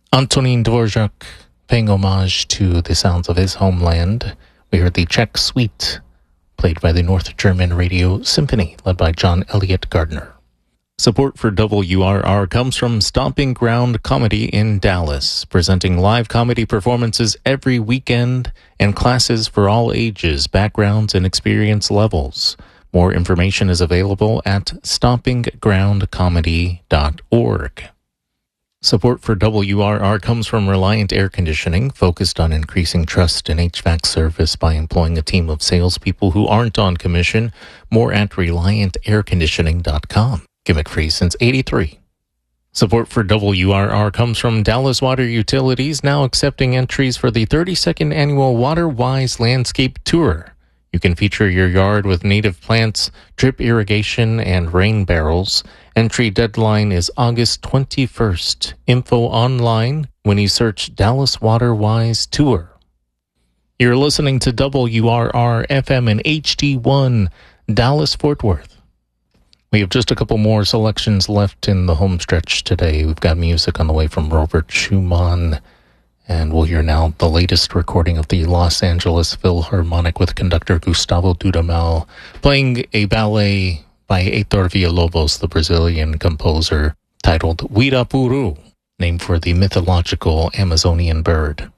Antonin Dvorak paying homage to the sounds of his homeland. We heard the Czech Suite, played by the North German Radio Symphony, led by John Elliott Gardner. Support for WRR comes from Stomping Ground Comedy in Dallas, presenting live comedy performances every weekend and classes for all ages, backgrounds, and experience levels. More information is available at stompinggroundcomedy.org. Support for WRR comes from Reliant Air Conditioning, focused on increasing trust in HVAC service by employing a team of salespeople who aren't on commission. More at ReliantAirConditioning.com. Gimmick free since '83. Support for WRR comes from Dallas Water Utilities, now accepting entries for the 32nd annual WaterWise Landscape Tour. You can feature your yard with native plants, drip irrigation, and rain barrels. Entry deadline is August 21st. Info online when you search Dallas WaterWise Tour. You're listening to WRR FM and HD1, Dallas Fort Worth. We have just a couple more selections left in the home stretch today. We've got music on the way from Robert Schumann, and we'll hear now the latest recording of the Los Angeles Philharmonic with conductor Gustavo Dudamel, playing a ballet by Heitor Villa-Lobos, the Brazilian composer, titled Uirapuru, named for the mythological Amazonian bird.